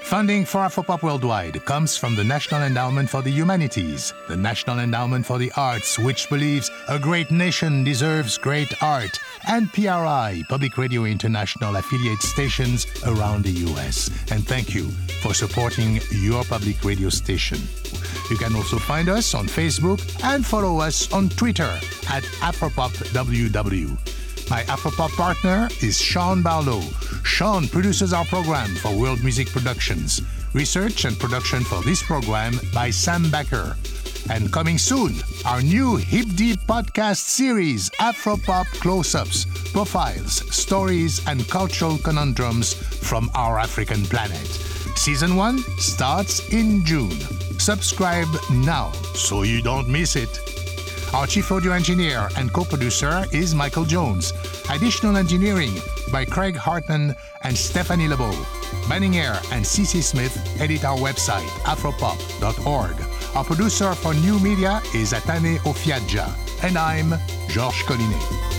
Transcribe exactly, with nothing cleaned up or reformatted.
Funding for Afropop Worldwide comes from the National Endowment for the Humanities, the National Endowment for the Arts, which believes a great nation deserves great art, and P R I, Public Radio International affiliate stations around the U S. And thank you for supporting your public radio station. You can also find us on Facebook and follow us on Twitter at AfropopWW. My Afropop partner is Sean Barlow. Sean produces our program for World Music Productions. Research and production for this program by Sam Backer. And coming soon, our new Hip Deep podcast series, Afropop Close-Ups, Profiles, Stories, and Cultural Conundrums from our African planet. Season one starts in June. Subscribe now so you don't miss it. Our chief audio engineer and co-producer is Michael Jones. Additional engineering by Craig Hartman and Stephanie Lebeau. Banning Air and C C Smith edit our website, afropop dot org. Our producer for new media is Atane Ofiadja. And I'm Georges Collinet.